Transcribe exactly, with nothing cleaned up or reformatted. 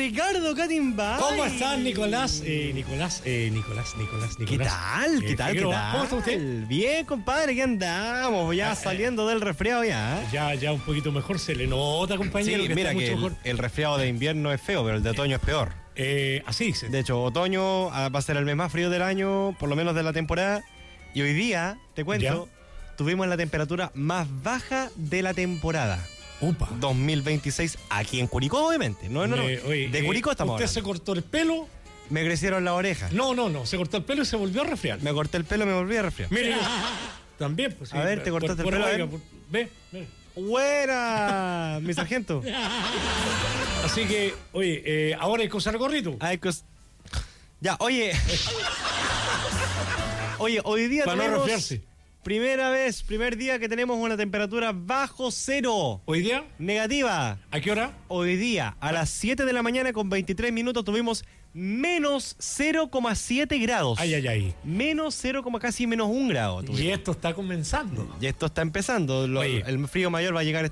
Ricardo Catimbay. ¿Cómo estás, Nicolás? Eh, Nicolás, eh, Nicolás, Nicolás, Nicolás. ¿Qué tal? ¿Qué Eh, tal? ¿Qué Figueroa, tal? ¿Cómo está usted? Bien, compadre, ¿qué andamos? Ya Ah, saliendo del resfriado ya. ¿eh? Ya, ya un poquito mejor, se le nota, compañero. Sí, que mira está que mucho el, mejor. el resfriado de invierno es feo, pero el de otoño es peor. Eh, así dice. De hecho, otoño ah, va a ser el mes más frío del año, por lo menos de la temporada. Y hoy día, te cuento, tuvimos la temperatura más baja de la temporada. Upa. dos mil veintiséis, aquí en Curicó, obviamente. No, no, no. Eh, oye, de eh, Curicó estamos ¿Usted hablando. se cortó el pelo? Me crecieron las orejas. No, no, no. Se cortó el pelo y se volvió a resfriar. Me corté el pelo y me volví a resfriar. Mire, también, pues. A ver, te cortaste el pelo, a ver. por- Ve, ve. ¡Buena! Mi sargento. Así que, oye, eh, ahora hay que usar gorrito. Ay, cos... Ya, oye. Oye, hoy día Para no tenemos... resfriarse. Primera vez, primer día que tenemos una temperatura bajo cero. ¿Hoy día? Negativa. ¿A qué hora? Hoy día, a las siete de la mañana con veintitrés minutos, tuvimos menos cero coma siete grados. Ay, ay, ay. Menos cero, casi menos un grado. Y tuvimos. esto está comenzando. Y esto está empezando. Lo- Oye. el frío mayor va a llegar